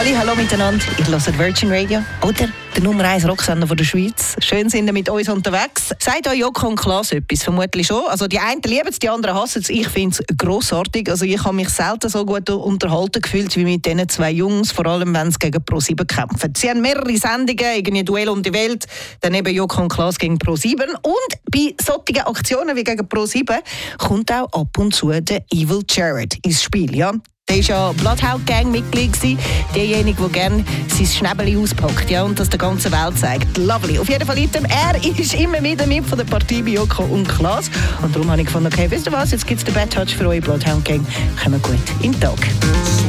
Hallo miteinander, ihr hört Virgin Radio oder der Nummer 1 Rocksender der Schweiz. Schön sind ihr mit uns unterwegs. Sagt euch Joko und Klaas etwas? Vermutlich schon. Also die einen lieben es, die anderen hassen es. Ich finde es grossartig. Also ich habe mich selten so gut unterhalten gefühlt wie mit diesen zwei Jungs, vor allem wenn sie gegen Pro7 kämpfen. Sie haben mehrere Sendungen, irgendwie Duell um die Welt, dann eben Joko und Klaas gegen Pro7. Und bei solchen Aktionen wie gegen Pro7 kommt auch ab und zu der Evil Jared ins Spiel. Ja? Der war ja Bloodhound-Gang-Mitglied, derjenige, der gerne sein Schnäbeli auspackt, ja, und das der ganzen Welt zeigt. Lovely. Auf jeden Fall, er ist immer wieder mit von der Partie bei Joko und Klaas. Und darum habe ich gefunden, okay, wisst ihr was, jetzt gibt es den Bad Touch für eure Bloodhound-Gang. Kommen gut in den Tag.